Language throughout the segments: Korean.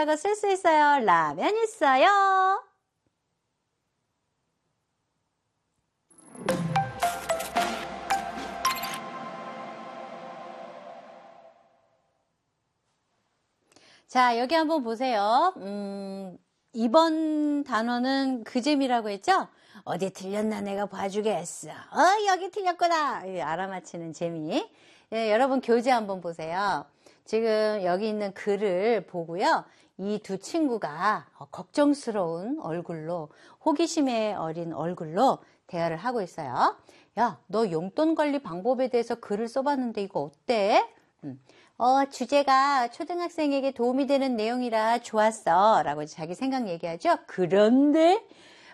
뭐라고 쓸 수 있어요? 라면 있어요. 자, 여기 한번 보세요. 이번 단어는 그 재미라고 했죠? 어디 틀렸나 내가 봐주겠어. 여기 틀렸구나. 알아맞히는 재미. 예, 여러분 교재 한번 보세요. 지금 여기 있는 글을 보고요. 이 두 친구가 걱정스러운 얼굴로, 호기심에 어린 얼굴로 대화를 하고 있어요. 야, 너 용돈 관리 방법에 대해서 글을 써봤는데 이거 어때? 주제가 초등학생에게 도움이 되는 내용이라 좋았어. 라고 자기 생각 얘기하죠. 그런데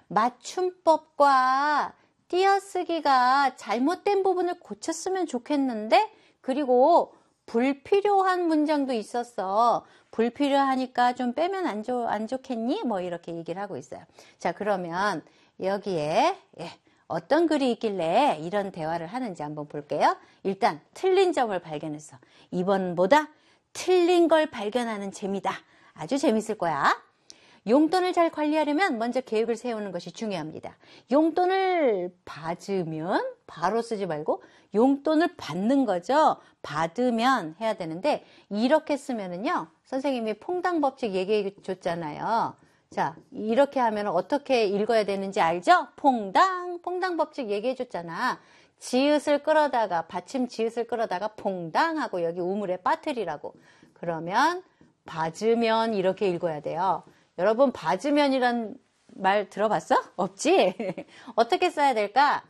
맞춤법과 띄어쓰기가 잘못된 부분을 고쳤으면 좋겠는데, 그리고 불필요한 문장도 있었어. 불필요하니까 좀 빼면 안 좋겠니? 뭐 이렇게 얘기를 하고 있어요. 자, 그러면 여기에 어떤 글이 있길래 이런 대화를 하는지 한번 볼게요. 일단 틀린 점을 발견했어. 2번보다 틀린 걸 발견하는 재미다. 아주 재밌을 거야. 용돈을 잘 관리하려면 먼저 계획을 세우는 것이 중요합니다. 용돈을 받으면 바로 쓰지 말고 용돈을 받는 거죠. 받으면 해야 되는데, 이렇게 쓰면은요, 선생님이 퐁당법칙 얘기해 줬잖아요. 자, 이렇게 하면 어떻게 읽어야 되는지 알죠? 퐁당법칙 얘기해 줬잖아. 지읒을 끌어다가, 받침 지읒을 끌어다가 퐁당하고 여기 우물에 빠뜨리라고. 그러면 받으면 이렇게 읽어야 돼요. 여러분, 받으면이란 말 들어봤어? 없지? 어떻게 써야 될까?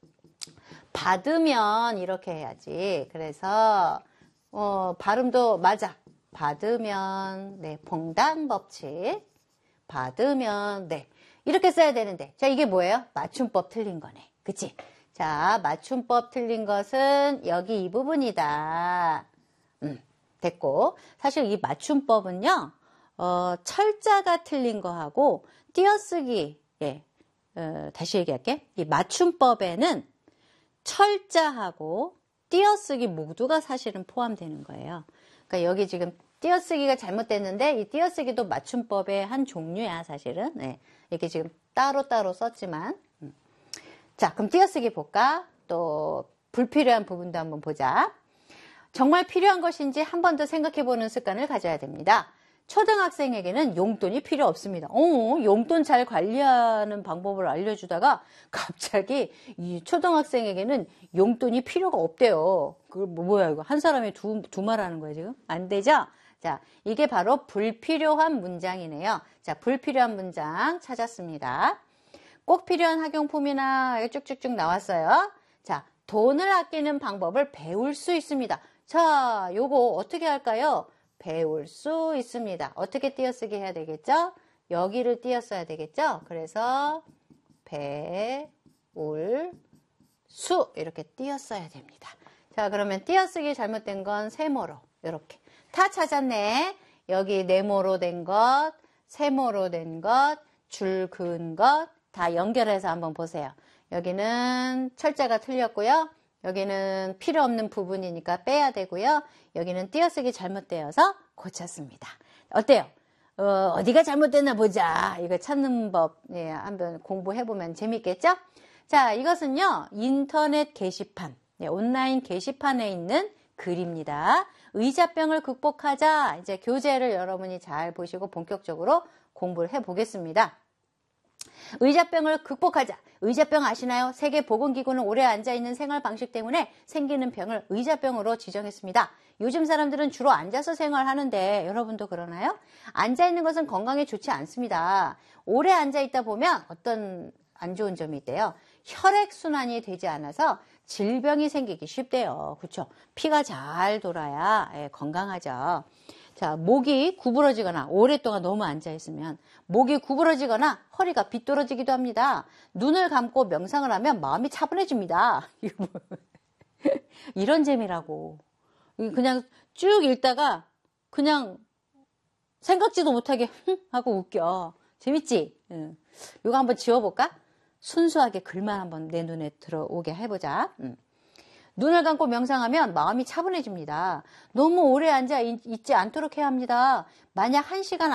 받으면 이렇게 해야지. 그래서 발음도 맞아. 받으면, 네, 퐁당법칙. 받으면, 네, 이렇게 써야 되는데, 자, 이게 뭐예요? 맞춤법 틀린 거네. 그치? 자, 맞춤법 틀린 것은 여기 이 부분이다. 됐고, 사실 이 맞춤법은요, 철자가 틀린 거하고 띄어쓰기, 다시 얘기할게. 이 맞춤법에는 철자하고 띄어쓰기 모두가 사실은 포함되는 거예요. 그러니까 여기 지금 띄어쓰기가 잘못됐는데, 이 띄어쓰기도 맞춤법의 한 종류야, 사실은. 네, 이렇게 지금 따로따로 썼지만. 자, 그럼 띄어쓰기 볼까? 또 불필요한 부분도 한번 보자. 정말 필요한 것인지 한 번 더 생각해보는 습관을 가져야 됩니다. 초등학생에게는 용돈이 필요 없습니다. 용돈 잘 관리하는 방법을 알려주다가 갑자기 이 초등학생에게는 용돈이 필요가 없대요. 그 뭐야 이거, 한 사람이 두 말 하는 거야 지금? 안 되죠? 자, 이게 바로 불필요한 문장이네요. 자, 불필요한 문장 찾았습니다. 꼭 필요한 학용품이나 쭉쭉쭉 나왔어요. 자, 돈을 아끼는 방법을 배울 수 있습니다. 자, 요거 어떻게 할까요? 배울 수 있습니다. 어떻게 띄어쓰기 해야 되겠죠? 여기를 띄었어야 되겠죠? 그래서 배울 수 이렇게 띄었어야 됩니다. 자, 그러면 띄어쓰기 잘못된 건 세모로 이렇게 다 찾았네. 여기 네모로 된 것, 세모로 된 것, 줄 그은 것 다 연결해서 한번 보세요. 여기는 철자가 틀렸고요. 여기는 필요 없는 부분이니까 빼야 되고요. 여기는 띄어쓰기 잘못되어서 고쳤습니다. 어때요? 어디가 잘못됐나 보자. 이거 찾는 법 한번 공부해보면 재밌겠죠? 자, 이것은요, 인터넷 게시판, 온라인 게시판에 있는 글입니다. 의자병을 극복하자. 이제 교재를 여러분이 잘 보시고 본격적으로 공부를 해보겠습니다. 의자병을 극복하자. 의자병 아시나요? 세계보건기구는 오래 앉아있는 생활 방식 때문에 생기는 병을 의자병으로 지정했습니다. 요즘 사람들은 주로 앉아서 생활하는데 여러분도 그러나요? 앉아있는 것은 건강에 좋지 않습니다. 오래 앉아있다 보면 어떤 안 좋은 점이 있대요. 혈액순환이 되지 않아서 질병이 생기기 쉽대요. 그렇죠? 피가 잘 돌아야 건강하죠. 자, 목이 구부러지거나 오랫동안 너무 앉아있으면 목이 구부러지거나 허리가 비뚤어지기도 합니다. 눈을 감고 명상을 하면 마음이 차분해집니다. 이런 재미라고. 그냥 쭉 읽다가 그냥 생각지도 못하게 하고 웃겨. 재밌지? 이거 한번 지워볼까? 순수하게 글만 한번 내 눈에 들어오게 해보자. 눈을 감고 명상하면 마음이 차분해집니다. 너무 오래 앉아 있지 않도록 해야 합니다. 만약 1시간